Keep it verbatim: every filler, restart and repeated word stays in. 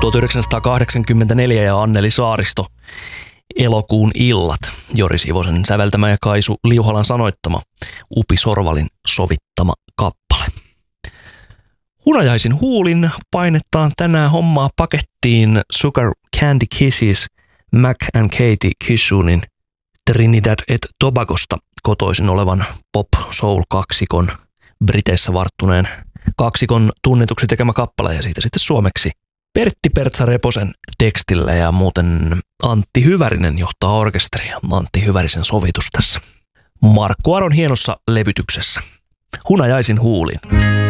tuhatyhdeksänsataakahdeksankymmentäneljä ja Anneli Saaristo, Elokuun illat, Jori Sivosen säveltämä ja Kaisu Liuhalan sanoittama, Upi Sorvalin sovittama kappale. Hunajaisin huulin painettaan tänään hommaa pakettiin Sugar Candy Kisses Mac and Katie Kissoonin Trinidad et Tobagosta kotoisin olevan pop-soul-kaksikon, Briteissä varttuneen kaksikon tunnetuksi tekemä kappale ja siitä sitten suomeksi Pertti Pertsa-Reposen tekstillä ja muuten Antti Hyvärinen johtaa orkesteria. Antti Hyvärisen sovitus tässä Markku Aron hienossa levytyksessä. Hunajaisin huulin.